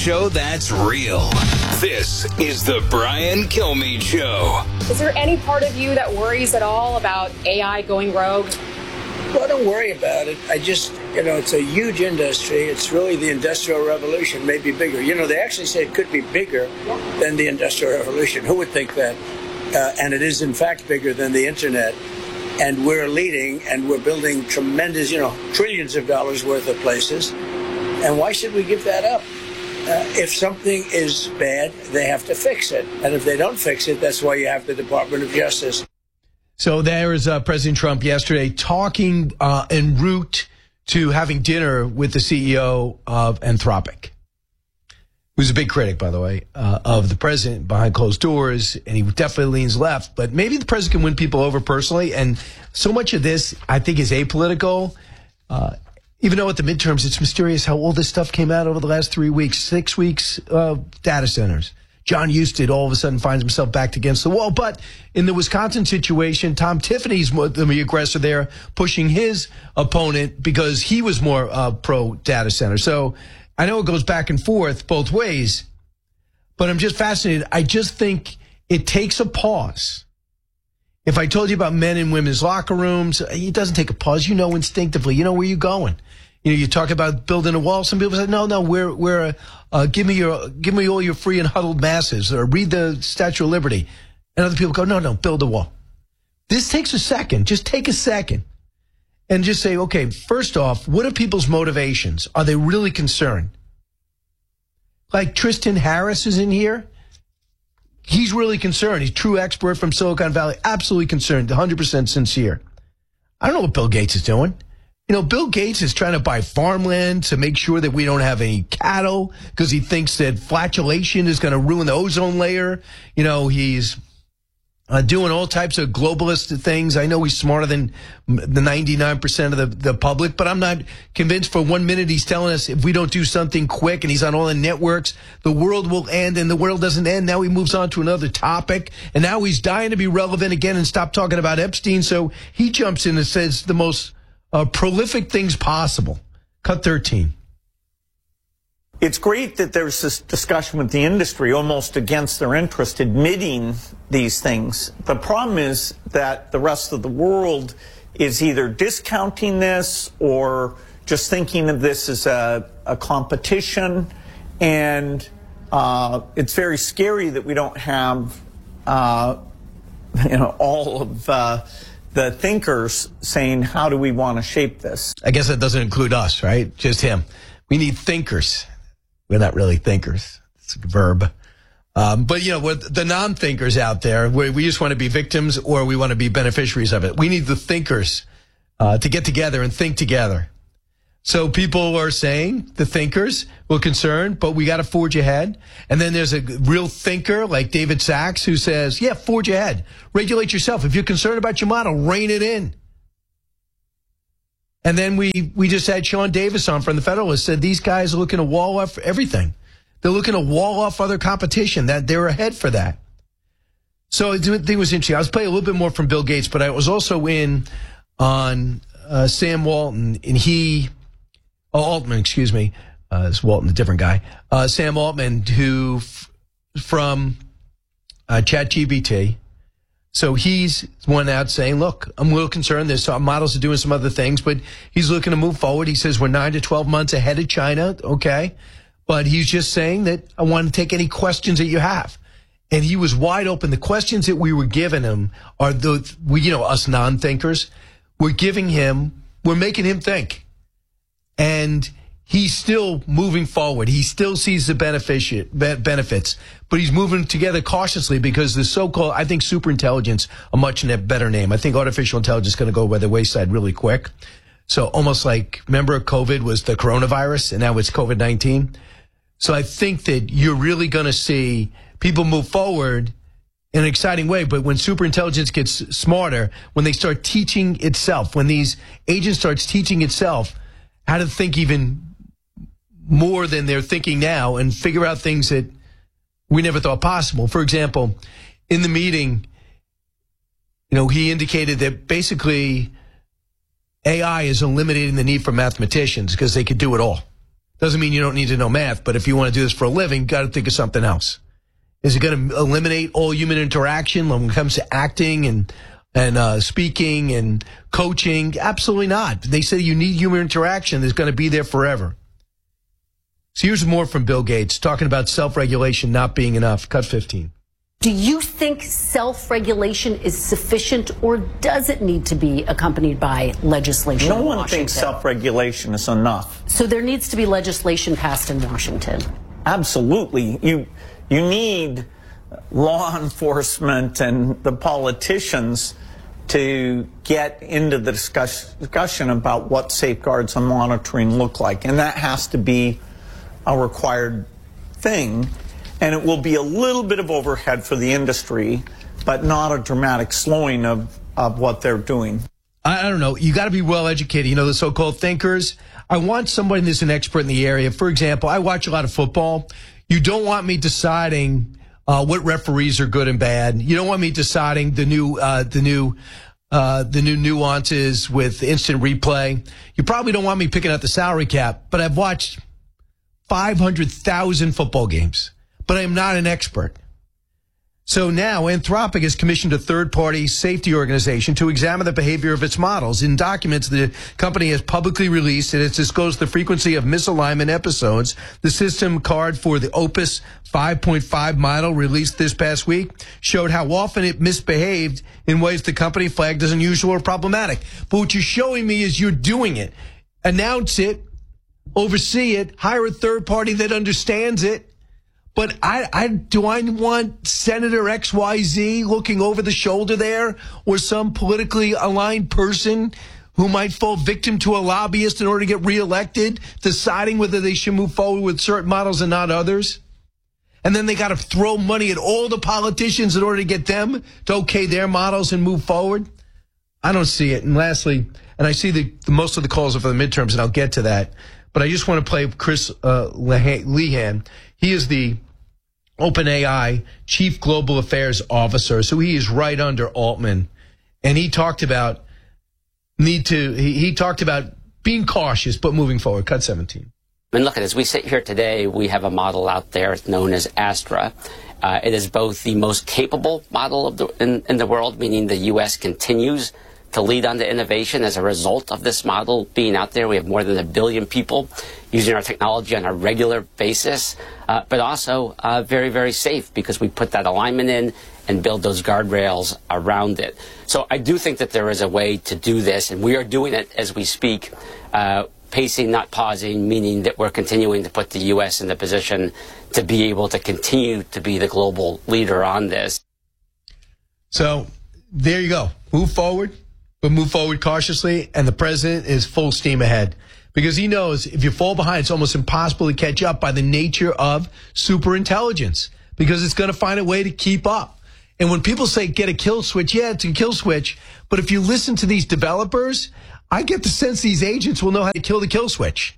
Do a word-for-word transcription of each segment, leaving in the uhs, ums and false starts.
show that's real. This is the Brian Kilmeade Show. Is there any part of you that worries at all about A I going rogue? Well, don't worry about it. I just, you know, it's a huge industry. It's really the Industrial Revolution, maybe bigger. You know, they actually say it could be bigger than the Industrial Revolution. Who would think that? Uh, and it is, in fact, bigger than the Internet. And we're leading, and we're building tremendous, you know, trillions of dollars worth of places. And why should we give that up? Uh, if something is bad, they have to fix it. And if they don't fix it, that's why you have the Department of Justice. So there is uh, President Trump yesterday talking uh, en route to having dinner with the C E O of Anthropic, who's a big critic, by the way, uh, of the president behind closed doors, and he definitely leans left. But maybe the president can win people over personally, and so much of this, I think, is apolitical. Uh, even though at the midterms, it's mysterious how all this stuff came out over the last three weeks, six weeks, uh, data centers. John Husted all of a sudden finds himself backed against the wall. But in the Wisconsin situation, Tom Tiffany's the aggressor there, pushing his opponent because he was more uh, pro-data center. So I know it goes back and forth both ways, but I'm just fascinated. I just think it takes a pause. If I told you about men and women's locker rooms, it doesn't take a pause. You know instinctively. You know where you're going. You know, you talk about building a wall. Some people say, no, no, we're, we're, uh, give me your, give me all your free and huddled masses, or read the Statue of Liberty. And other people go, no, no, build a wall. This takes a second. Just take a second and just say, okay, first off, what are people's motivations? Are they really concerned? Like Tristan Harris is in here. He's really concerned. He's a true expert from Silicon Valley. Absolutely concerned. one hundred percent sincere. I don't know what Bill Gates is doing. You know, Bill Gates is trying to buy farmland to make sure that we don't have any cattle because he thinks that flatulation is going to ruin the ozone layer. You know, he's uh, doing all types of globalist things. I know he's smarter than the ninety-nine percent of the, the public, but I'm not convinced for one minute he's telling us if we don't do something quick, and he's on all the networks, the world will end, and the world doesn't end. Now he moves on to another topic, and now he's dying to be relevant again and stop talking about Epstein. So he jumps in and says the most Uh, prolific things possible. Cut thirteen. It's great that there's this discussion with the industry almost against their interest admitting these things. The problem is that the rest of the world is either discounting this or just thinking of this as a, a competition. And uh, it's very scary that we don't have uh, you know, all of uh, the thinkers saying, how do we want to shape this? I guess that doesn't include us, right? Just him. We need thinkers. We're not really thinkers. It's a verb. Um, but, you know, with the non-thinkers out there, we, we just want to be victims or we want to be beneficiaries of it. We need the thinkers uh, to get together and think together. So people are saying, the thinkers, we're concerned, but we got to forge ahead. And then there's a real thinker like David Sachs who says, yeah, forge ahead. Regulate yourself. If you're concerned about your model, rein it in. And then we, we just had Sean Davis on from the Federalist, said these guys are looking to wall off everything. They're looking to wall off other competition, that they're ahead for that. So I think it was interesting. I was playing a little bit more from Bill Gates, but I was also in on uh, Sam Walton, and he... Oh, Altman, excuse me. Uh, it's Walton, a different guy. Uh, Sam Altman, who f- from uh, ChatGPT. So he's one out saying, look, I'm a little concerned. There's some models are doing some other things, but he's looking to move forward. He says we're nine to twelve months ahead of China. Okay. But he's just saying that I want to take any questions that you have. And he was wide open. The questions that we were giving him are the, we, you know, us non-thinkers, we're giving him, we're making him think. And he's still moving forward. He still sees the benefici- benefits, but he's moving together cautiously because the so-called, I think, superintelligence, a much better name. I think artificial intelligence is going to go by the wayside really quick. So almost like, remember COVID was the coronavirus and now it's COVID nineteen. So I think that you're really going to see people move forward in an exciting way. But when superintelligence gets smarter, when they start teaching itself, when these agents starts teaching itself how to think even more than they're thinking now and figure out things that we never thought possible. For example, in the meeting, you know, he indicated that basically A I is eliminating the need for mathematicians because they could do it all. Doesn't mean you don't need to know math, but if you want to do this for a living, got to think of something else. Is it going to eliminate all human interaction when it comes to acting and and uh, speaking and coaching? Absolutely not. They say you need human interaction. That's going to be there forever. So here's more from Bill Gates talking about self-regulation not being enough. Cut fifteen. Do you think self-regulation is sufficient, or does it need to be accompanied by legislation No in one Washington? thinks self-regulation is enough. So there needs to be legislation passed in Washington. Absolutely. You you need law enforcement and the politicians to get into the discuss, discussion about what safeguards and monitoring look like. And that has to be a required thing. And it will be a little bit of overhead for the industry, but not a dramatic slowing of, of what they're doing. I, I don't know. You got to be well educated. You know, the so-called thinkers. I want somebody that's an expert in the area. For example, I watch a lot of football. You don't want me deciding uh, what referees are good and bad. You don't want me deciding the new uh, the new uh, the new nuances with instant replay. You probably don't want me picking out the salary cap. But I've watched five hundred thousand football games. But I am not an expert. So now Anthropic has commissioned a third-party safety organization to examine the behavior of its models. In documents the company has publicly released, and it's disclosed the frequency of misalignment episodes. The system card for the Opus five point five model released this past week showed how often it misbehaved in ways the company flagged as unusual or problematic. But what you're showing me is you're doing it. Announce it, oversee it, hire a third party that understands it. But I, I, do I want Senator X Y Z looking over the shoulder there, or some politically aligned person who might fall victim to a lobbyist in order to get reelected, deciding whether they should move forward with certain models and not others? And then they got to throw money at all the politicians in order to get them to okay their models and move forward? I don't see it. And lastly, and I see the, the most of the calls are for the midterms, and I'll get to that. But I just want to play Chris uh, Lehan. He is the OpenAI Chief Global Affairs Officer, so he is right under Altman. And he talked about need to. He, he talked about being cautious, but moving forward. Cut seventeen. I mean, look, as we sit here today, we have a model out there known as Astra. Uh, it is both the most capable model of the, in, in the world, meaning the U S continues to lead on to innovation as a result of this model being out there. We have more than a billion people using our technology on a regular basis, uh, but also uh, very, very safe because we put that alignment in and build those guardrails around it. So I do think that there is a way to do this, and we are doing it as we speak, uh, pacing, not pausing, meaning that we're continuing to put the U S in the position to be able to continue to be the global leader on this. So there you go. Move forward. But move forward cautiously, and the president is full steam ahead because he knows if you fall behind, it's almost impossible to catch up by the nature of superintelligence because it's going to find a way to keep up. And when people say get a kill switch, yeah, it's a kill switch. But if you listen to these developers, I get the sense these agents will know how to kill the kill switch.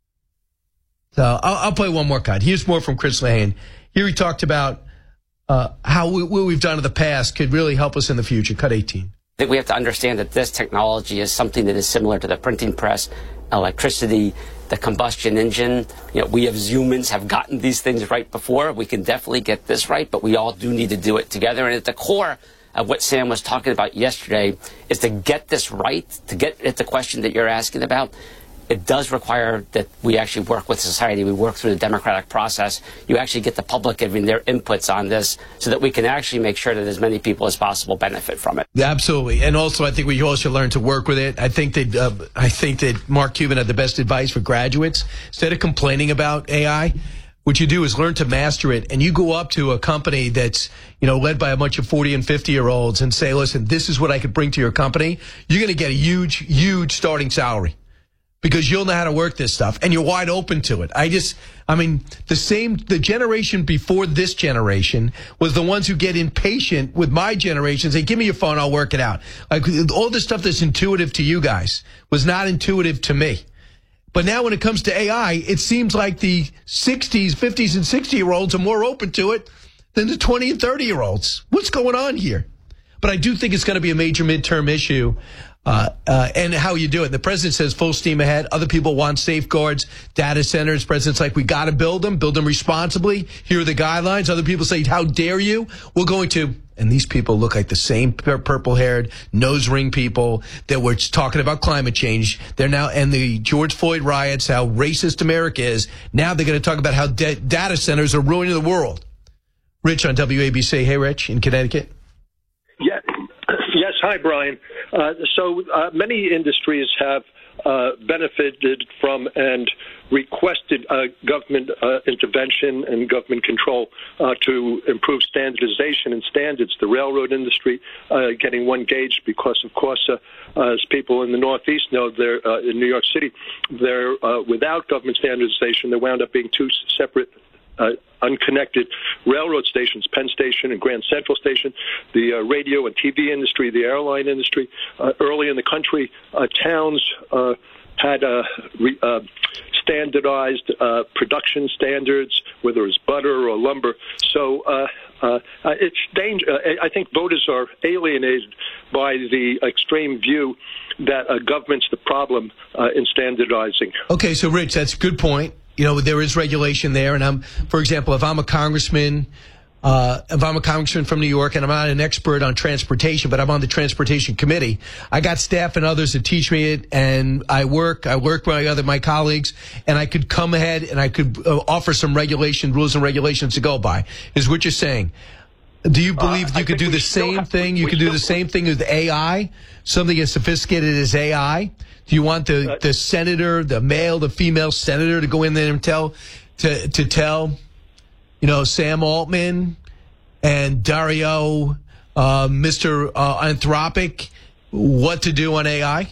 So I'll, I'll play one more cut. Here's more from Chris Lehane. Here he talked about uh, how we, what we've done in the past could really help us in the future. Cut eighteen. I think we have to understand that this technology is something that is similar to the printing press, electricity, the combustion engine. You know, we as humans have gotten these things right before. We can definitely get this right, but we all do need to do it together. And at the core of what Sam was talking about yesterday is to get this right, to get at the question that you're asking about. It does require that we actually work with society. We work through the democratic process. You actually get the public giving their inputs on this so that we can actually make sure that as many people as possible benefit from it. Yeah, absolutely. And also, I think we all should learn to work with it. I think that uh, I think that Mark Cuban had the best advice for graduates. Instead of complaining about A I, what you do is learn to master it. And you go up to a company that's, you know, led by a bunch of forty and fifty year olds and say, listen, this is what I could bring to your company. You're going to get a huge, huge starting salary. Because you'll know how to work this stuff, and you're wide open to it. I just, I mean, the same, the generation before this generation was the ones who get impatient with my generation, say, give me your phone, I'll work it out. Like, all the stuff that's intuitive to you guys was not intuitive to me. But now when it comes to A I, it seems like the sixties, fifties, and sixty-year-olds are more open to it than the twenty and thirty-year-olds. What's going on here? But I do think it's going to be a major midterm issue. Uh, uh, and how you do it. The president says full steam ahead. Other people want safeguards, data centers. President's like, we got to build them, build them responsibly. Here are the guidelines. Other people say, how dare you? We're going to, and these people look like the same purple-haired nose ring people that were talking about climate change. They're now, and the George Floyd riots, how racist America is. Now they're going to talk about how da- data centers are ruining the world. Rich on W A B C. Hey, Rich, in Connecticut. Yeah. Yes. Hi, Brian. Uh, so uh, many industries have uh, benefited from and requested uh, government uh, intervention and government control uh, to improve standardization and standards. The railroad industry uh, getting one gauge because, of course, uh, uh, as people in the Northeast know, they're uh, in New York City, they're uh, without government standardization. They wound up being two separate Uh, unconnected railroad stations, Penn Station and Grand Central Station, the uh, radio and T V industry, the airline industry. Uh, early in the country, uh, towns uh, had uh, re- uh, standardized uh, production standards, whether it's butter or lumber. So uh, uh, it's danger. I think voters are alienated by the extreme view that uh, government's the problem uh, in standardizing. Okay, so Rich, that's a good point. You know, there is regulation there, and I'm, for example, if I'm a congressman, uh, if I'm a congressman from New York, and I'm not an expert on transportation, but I'm on the transportation committee, I got staff and others that teach me it, and I work, I work with my other, my colleagues, and I could come ahead and I could uh, offer some regulation, rules and regulations to go by, is what you're saying. Do you believe uh, you could do the same have, thing? You could do the same thing with A I, something as sophisticated as A I? Do you want the, uh, the senator, the male, the female senator to go in there and tell, to, to tell, you know, Sam Altman and Dario, uh, Mister Uh, Anthropic what to do on A I?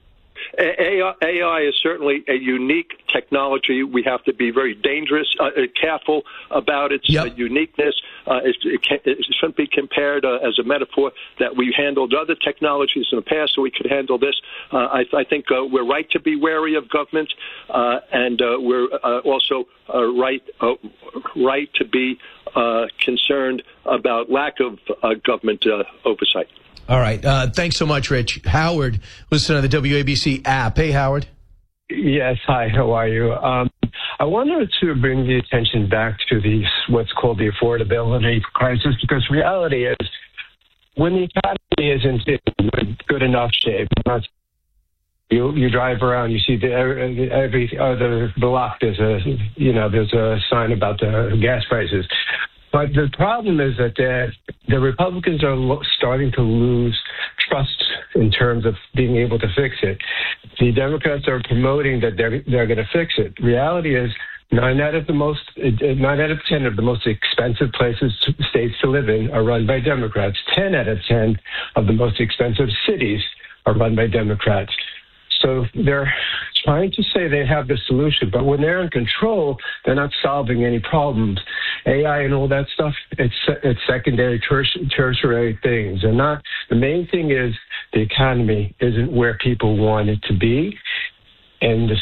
A I, A I is certainly a unique technology. We have to be very dangerous, uh, careful about its yep. uh, uniqueness. Uh, it, it, can, it shouldn't be compared uh, as a metaphor that we handled other technologies in the past, so we could handle this. Uh, I, I think uh, we're right to be wary of government, uh, and uh, we're uh, also uh, right uh, right to be uh, concerned about lack of uh, government uh, oversight. All right. Uh, thanks so much, Rich. Howard, listen to the W A B C app. Hey, Howard. Yes. Hi. How are you? Um, I wanted to bring the attention back to the what's called the affordability crisis, because reality is when the economy isn't in good enough shape, not, you you drive around, you see the, every other block there's a you know there's a sign about the gas prices. But the problem is that the, the Republicans are lo- starting to lose trust in terms of being able to fix it. The Democrats are promoting that they're they're going to fix it. Reality is nine out of the most nine out of ten of the most expensive places states to live in are run by Democrats. Ten out of ten of the most expensive cities are run by Democrats. So they're trying to say they have the solution, but when they're in control, they're not solving any problems. A I and all that stuff, it's it's secondary, tertiary, tertiary things. And not the main thing is the economy isn't where people want it to be, and the